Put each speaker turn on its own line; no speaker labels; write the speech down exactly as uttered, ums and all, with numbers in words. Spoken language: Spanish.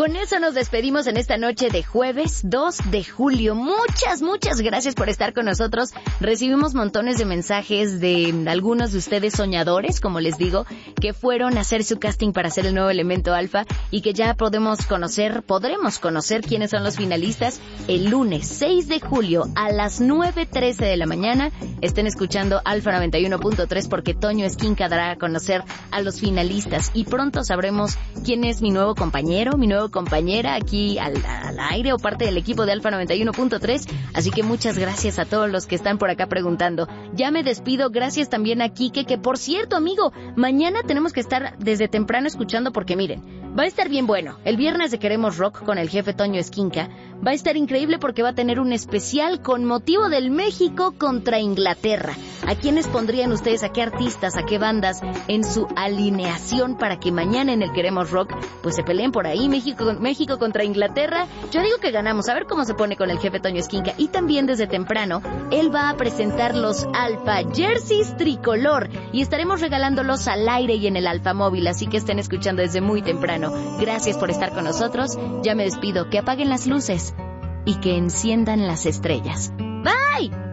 Con eso nos despedimos en esta noche de jueves dos de julio. Muchas, muchas gracias por estar con nosotros. Recibimos montones de mensajes de algunos de ustedes soñadores, como les digo, que fueron a hacer su casting para ser el nuevo elemento alfa y que ya podemos conocer, podremos conocer quiénes son los finalistas el lunes seis de julio a las nueve trece de la mañana. Estén escuchando Alfa noventa y uno punto tres porque Toño Esquinca dará a conocer a los finalistas y pronto sabremos quién es mi nuevo compañero, mi nuevo compañera aquí al, al aire o parte del equipo de Alfa noventa y uno punto tres. Así que muchas gracias a todos los que están por acá preguntando. Ya me despido, gracias también a Quique, que por cierto, amigo, mañana tenemos que estar desde temprano escuchando porque miren, va a estar bien bueno. El viernes de Queremos Rock con el jefe Toño Esquinca va a estar increíble porque va a tener un especial con motivo del México contra Inglaterra. ¿A quiénes pondrían ustedes, a qué artistas, a qué bandas en su alineación para que mañana en el Queremos Rock pues se peleen por ahí? México, México contra Inglaterra. Yo digo que ganamos, a ver cómo se pone con el jefe Toño Esquinca. Y también desde temprano él va a presentar los Alfa Jerseys tricolor y estaremos regalándolos al aire y en el Alfa Móvil, así que estén escuchando desde muy temprano. Gracias por estar con nosotros. Ya me despido, que apaguen las luces y que enciendan las estrellas. Bye.